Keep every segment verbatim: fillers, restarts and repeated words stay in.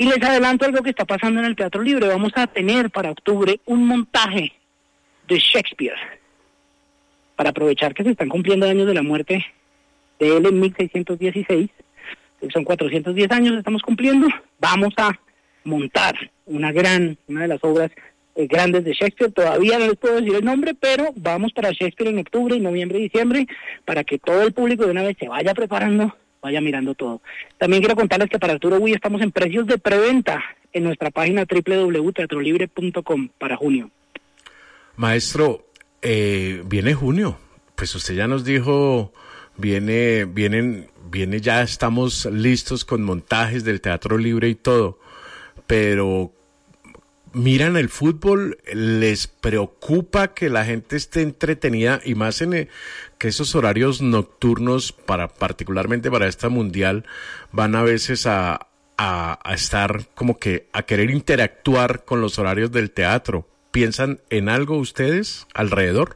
Y les adelanto algo que está pasando en el Teatro Libre. Vamos a tener para octubre un montaje de Shakespeare, para aprovechar que se están cumpliendo años de la muerte de él en mil seiscientos dieciséis, son cuatrocientos diez años estamos cumpliendo. Vamos a montar una gran, una de las obras eh, grandes de Shakespeare. Todavía no les puedo decir el nombre, pero vamos para Shakespeare en octubre, noviembre y diciembre, para que todo el público de una vez se vaya preparando, vaya mirando todo. También quiero contarles que para Arturo Uy estamos en precios de preventa en nuestra página doble u doble u doble u punto teatro libre punto com para junio. Maestro, eh, viene junio, pues usted ya nos dijo, viene, vienen, viene ya estamos listos con montajes del Teatro Libre y todo, pero ¿miran el fútbol? ¿Les preocupa que la gente esté entretenida y más en el, que esos horarios nocturnos, para particularmente para esta mundial, van a veces a, a, a estar como que a querer interactuar con los horarios del teatro? ¿Piensan en algo ustedes alrededor?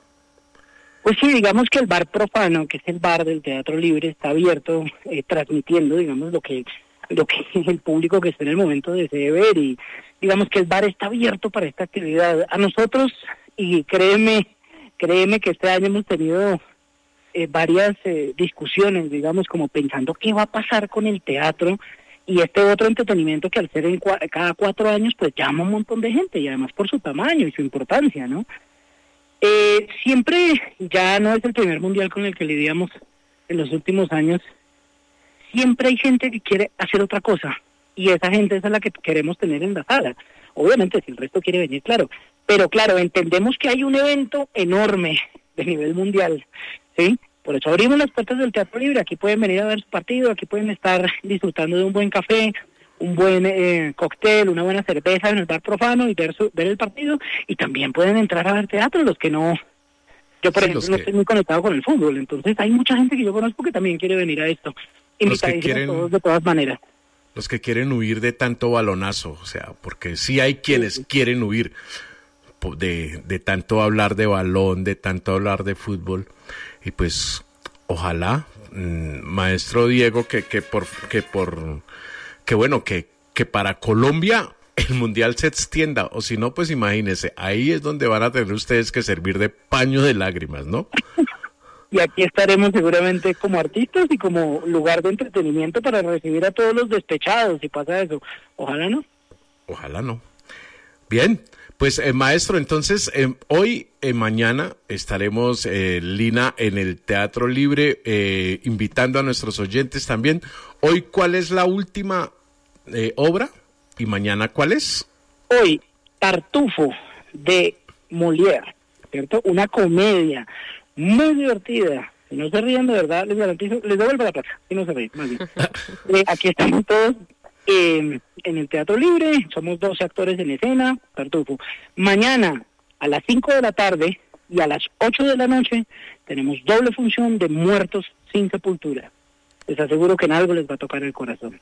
Pues sí, digamos que el bar profano, que es el bar del Teatro Libre, está abierto, eh, transmitiendo, digamos, lo que lo que el público que esté en el momento desee ver, y digamos que el bar está abierto para esta actividad. A nosotros, y créeme, créeme que este año hemos tenido eh, varias eh, discusiones, digamos, como pensando qué va a pasar con el teatro y este otro entretenimiento que al ser en cua- cada cuatro años, pues llama un montón de gente, y además por su tamaño y su importancia, ¿no? Eh, siempre, ya no es el primer mundial con el que lidiamos en los últimos años, siempre hay gente que quiere hacer otra cosa, y esa gente es a la que queremos tener en la sala. Obviamente, si el resto quiere venir, claro, pero claro, entendemos que hay un evento enorme de nivel mundial, ¿sí? Por eso abrimos las puertas del Teatro Libre. Aquí pueden venir a ver su partido, aquí pueden estar disfrutando de un buen café, un buen eh, cóctel, una buena cerveza en el bar profano y ver, su, ver el partido, y también pueden entrar a ver teatro los que no... Yo, por Sí, ejemplo, que... no estoy muy conectado con el fútbol, entonces hay mucha gente que yo conozco que también quiere venir a esto. Invitadísimos quieren... todos de todas maneras. Los que quieren huir de tanto balonazo, o sea, porque sí hay quienes sí. quieren huir de, de tanto hablar de balón, de tanto hablar de fútbol, y pues ojalá, mmm, maestro Diego, que, que por que por que bueno, que, que para Colombia el mundial se extienda, o si no, pues imagínese, ahí es donde van a tener ustedes que servir de paño de lágrimas, ¿no? Y aquí estaremos seguramente como artistas y como lugar de entretenimiento para recibir a todos los despechados, si pasa eso. Ojalá no. Ojalá no. Bien, pues eh, maestro, entonces eh, hoy, eh, mañana estaremos, eh, Lina, en el Teatro Libre, eh, invitando a nuestros oyentes también. Hoy, ¿cuál es la última eh, obra? Y mañana, ¿cuál es? Hoy, Tartufo, de Molière, ¿cierto? Una comedia muy divertida. Si no se ríen, de verdad, les garantizo, les devuelvo la plata, si no se ríen, más bien. eh, aquí estamos todos eh, en el Teatro Libre, somos doce actores en escena, Tartufo. Mañana, a las cinco de la tarde y a las ocho de la noche, tenemos doble función de Muertos sin Sepultura. Les aseguro que en algo les va a tocar el corazón.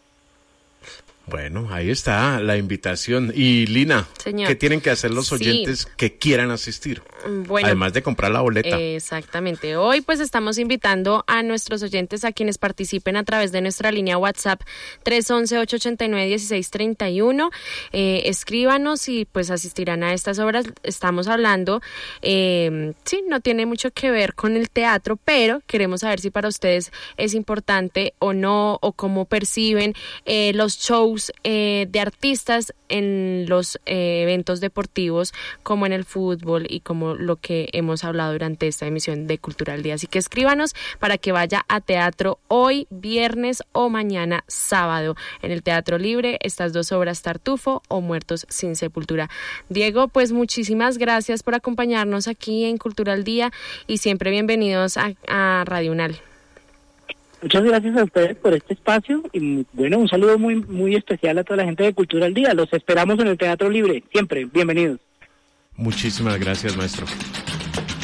Bueno, ahí está la invitación. Y Lina, Señor, ¿qué tienen que hacer los oyentes sí. que quieran asistir? Bueno, además de comprar la boleta. Exactamente. Hoy pues estamos invitando a nuestros oyentes a quienes participen a través de nuestra línea WhatsApp tres once, ocho ochenta y nueve, dieciséis treinta y uno. Eh, escríbanos y pues asistirán a estas obras. Estamos hablando, eh, sí, no tiene mucho que ver con el teatro, pero queremos saber si para ustedes es importante o no, o cómo perciben eh, los shows Eh, de artistas en los eh, eventos deportivos, como en el fútbol y como lo que hemos hablado durante esta emisión de Cultura al Día. Así que escríbanos para que vaya a teatro hoy, viernes o mañana sábado en el Teatro Libre, estas dos obras, Tartufo o Muertos sin Sepultura. Diego, pues muchísimas gracias por acompañarnos aquí en Cultura al Día y siempre bienvenidos a, a Radio Unal. Muchas gracias a ustedes por este espacio y bueno, un saludo muy muy especial a toda la gente de Cultura al Día. Los esperamos en el Teatro Libre, siempre, bienvenidos. Muchísimas gracias, maestro.